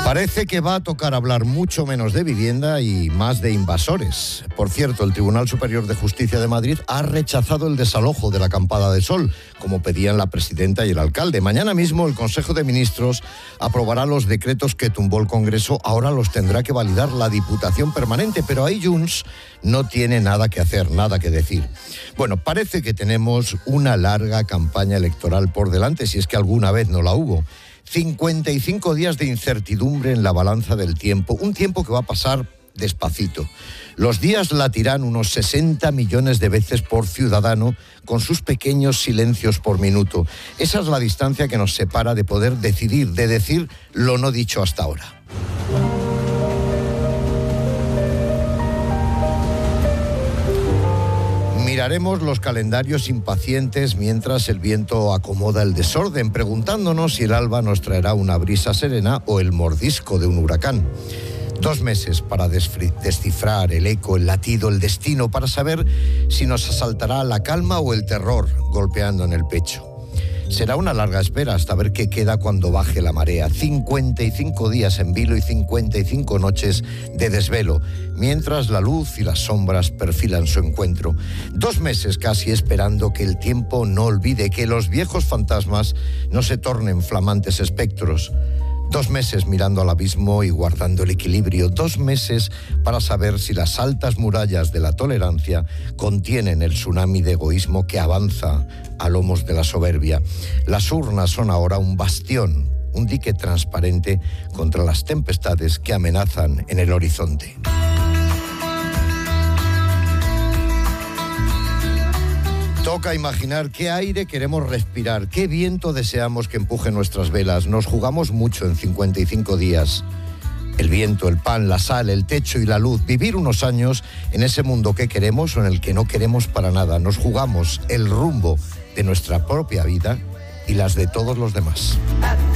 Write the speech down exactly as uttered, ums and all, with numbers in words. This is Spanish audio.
Parece que va a tocar hablar mucho menos de vivienda y más de invasores. Por cierto, el Tribunal Superior de Justicia de Madrid ha rechazado el desalojo de la Acampada de Sol, como pedían la presidenta y el alcalde. Mañana mismo el Consejo de Ministros aprobará los decretos que tumbó el Congreso. Ahora los tendrá que validar la Diputación Permanente, pero ahí Junts no tiene nada que hacer, nada que decir. Bueno, parece que tenemos una larga campaña electoral por delante, si es que alguna vez no la hubo. cincuenta y cinco días de incertidumbre en la balanza del tiempo, un tiempo que va a pasar despacito. Los días latirán unos sesenta millones de veces por ciudadano, con sus pequeños silencios por minuto. Esa es la distancia que nos separa de poder decidir, de decir lo no dicho hasta ahora. Miraremos los calendarios impacientes mientras el viento acomoda el desorden, preguntándonos si el alba nos traerá una brisa serena o el mordisco de un huracán. Dos meses para descifrar el eco, el latido, el destino, para saber si nos asaltará la calma o el terror golpeando en el pecho. Será una larga espera hasta ver qué queda cuando baje la marea. cincuenta y cinco días en vilo y cincuenta y cinco noches de desvelo, mientras la luz y las sombras perfilan su encuentro. Dos meses casi esperando que el tiempo no olvide, que los viejos fantasmas no se tornen flamantes espectros. Dos meses mirando al abismo y guardando el equilibrio. Dos meses para saber si las altas murallas de la tolerancia contienen el tsunami de egoísmo que avanza a lomos de la soberbia. Las urnas son ahora un bastión, un dique transparente contra las tempestades que amenazan en el horizonte. Toca imaginar qué aire queremos respirar, qué viento deseamos que empuje nuestras velas. Nos jugamos mucho en cincuenta y cinco días. El viento, el pan, la sal, el techo y la luz. Vivir unos años en ese mundo que queremos o en el que no queremos para nada. Nos jugamos el rumbo de nuestra propia vida y las de todos los demás.